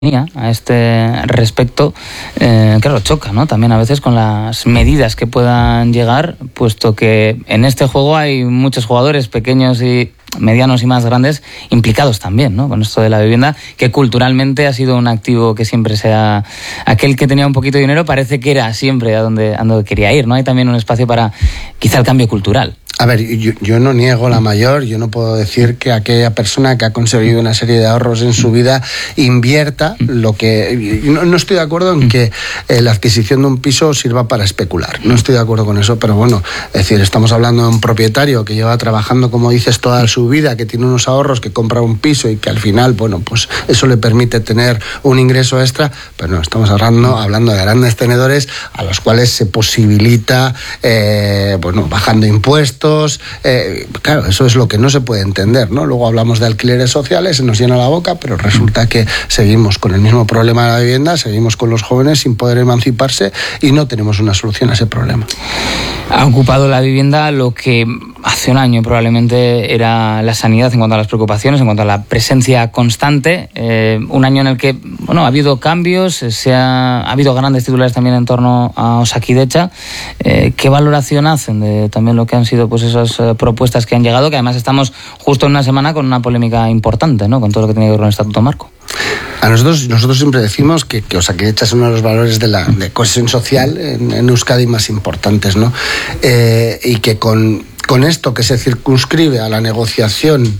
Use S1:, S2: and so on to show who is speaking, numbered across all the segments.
S1: A este respecto, claro, choca, ¿no? También a veces con las medidas que puedan llegar, puesto que en este juego hay muchos jugadores pequeños y medianos y más grandes implicados también, ¿no? Con esto de la vivienda, que culturalmente ha sido un activo que siempre sea aquel que tenía un poquito de dinero, parece que era siempre a donde quería ir, ¿no? Hay también un espacio para quizá el cambio cultural.
S2: A ver, yo no niego la mayor, yo no puedo decir que aquella persona que ha conseguido una serie de ahorros en su vida invierta lo que... No estoy de acuerdo en que la adquisición de un piso sirva para especular, no estoy de acuerdo con eso, pero bueno, es decir, estamos hablando de un propietario que lleva trabajando, como dices, toda su vida, que tiene unos ahorros, que compra un piso y que al final, bueno, pues eso le permite tener un ingreso extra, pero no, estamos hablando de grandes tenedores a los cuales se posibilita, bajando impuestos. Claro, eso es lo que no se puede entender, ¿no? Luego hablamos de alquileres sociales, se nos llena la boca, pero resulta que seguimos con el mismo problema de la vivienda, seguimos con los jóvenes sin poder emanciparse y no tenemos una solución a ese problema.
S1: Ha ocupado la vivienda lo que hace un año probablemente era la sanidad en cuanto a las preocupaciones, en cuanto a la presencia constante. Un año en el que, ha habido cambios, ha habido grandes titulares también en torno a Osakidetza. ¿Qué valoración hacen de también lo que han sido pues esas propuestas que han llegado? Que además estamos justo en una semana con una polémica importante, ¿no? Con todo lo que tiene que ver con el Estatuto Marco.
S2: A nosotros siempre decimos que Osakidetza es uno de los valores de cohesión social en Euskadi más importantes, ¿no? Y que con esto que se circunscribe a la negociación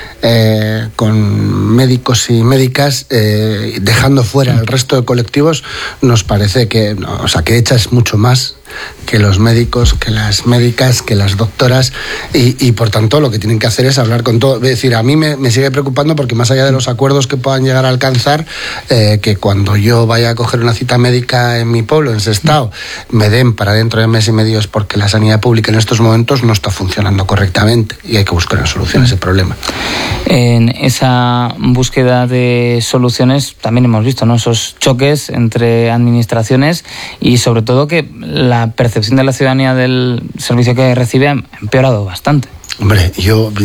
S2: con médicos y médicas, dejando fuera el resto de colectivos, nos parece que Osakidetza es mucho más que los médicos, que las médicas, que las doctoras y por tanto lo que tienen que hacer es hablar con todo. Es decir, a mí me sigue preocupando porque más allá de los acuerdos que puedan llegar a alcanzar, que cuando yo vaya a coger una cita médica en mi pueblo, en Sestao, me den para dentro de mes y medio, es porque la sanidad pública en estos momentos no está funcionando correctamente y hay que buscar una solución a ese problema.
S1: En esa búsqueda de soluciones también hemos visto, ¿no?, esos choques entre administraciones y sobre todo que la percepción de la ciudadanía del servicio que recibe ha empeorado bastante.
S2: Hombre, yo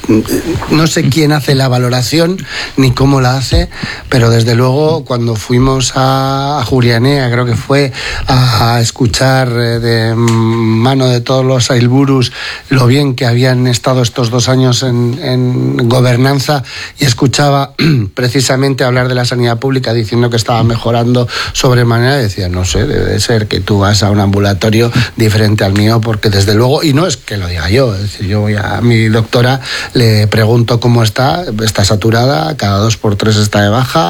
S2: no sé quién hace la valoración ni cómo la hace, pero desde luego cuando fuimos a Jurianea, creo que fue a escuchar de mano de todos los ailburus lo bien que habían estado estos 2 años en gobernanza, y escuchaba precisamente hablar de la sanidad pública diciendo que estaba mejorando sobremanera, y decía, no sé, debe ser que tú vas a un ambulatorio diferente al mío, porque desde luego, y no es que lo diga yo, es decir, yo voy a mi doctora, le pregunto cómo está saturada, cada 2 por 3 está de baja,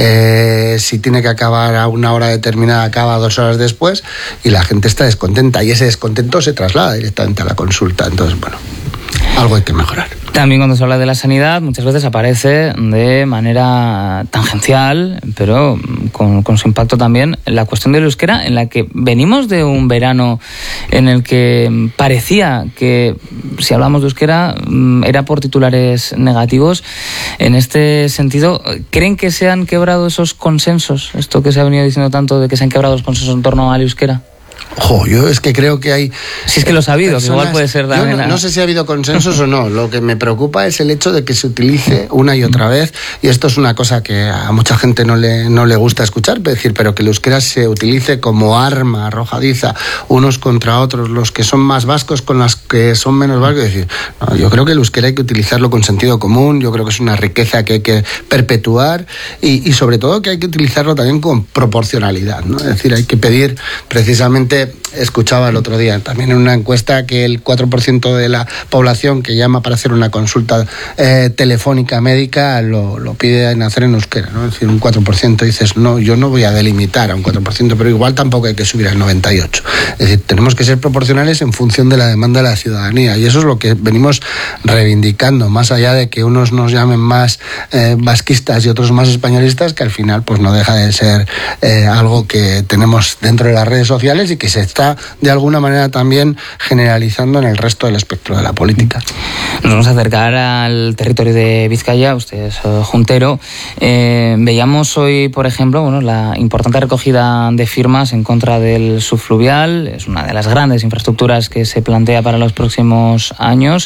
S2: si tiene que acabar a una hora determinada, acaba 2 horas después, y la gente está descontenta, y ese descontento se traslada directamente a la consulta. Entonces, algo hay que mejorar.
S1: También cuando se habla de la sanidad muchas veces aparece de manera tangencial, pero con su impacto también, la cuestión del euskera, en la que venimos de un verano en el que parecía que si hablamos de euskera era por titulares negativos. En este sentido, ¿creen que se han quebrado esos consensos? Esto que se ha venido diciendo tanto de que se han quebrado los consensos en torno al euskera.
S2: Yo es que creo que hay...
S1: Si es que lo ha habido, que igual puede ser...
S2: Yo no sé si ha habido consensos o no. Lo que me preocupa es el hecho de que se utilice una y otra vez, y esto es una cosa que a mucha gente no le gusta escuchar, pero que el euskera se utilice como arma arrojadiza unos contra otros, los que son más vascos con los que son menos vascos. Es decir, yo creo que el euskera hay que utilizarlo con sentido común, yo creo que es una riqueza que hay que perpetuar y sobre todo que hay que utilizarlo también con proporcionalidad, ¿no? Es decir, hay que pedir precisamente... Escuchaba el otro día también en una encuesta que el 4% de la población que llama para hacer una consulta telefónica médica lo pide hacer en euskera, ¿no? Es decir, un 4% dices, no, yo no voy a delimitar a un 4%, pero igual tampoco hay que subir al 98%. Es decir, tenemos que ser proporcionales en función de la demanda de la ciudadanía, y eso es lo que venimos reivindicando, más allá de que unos nos llamen más vasquistas y otros más españolistas, que al final pues no deja de ser algo que tenemos dentro de las redes sociales y que se está de alguna manera también generalizando en el resto del espectro de la política.
S1: Nos vamos a acercar al territorio de Vizcaya, usted es juntero. Veíamos hoy, por ejemplo, la importante recogida de firmas en contra del subfluvial. Es una de las grandes infraestructuras que se plantea para los próximos años.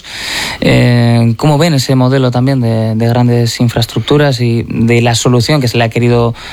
S1: ¿Cómo ven ese modelo también de grandes infraestructuras y de la solución que se le ha querido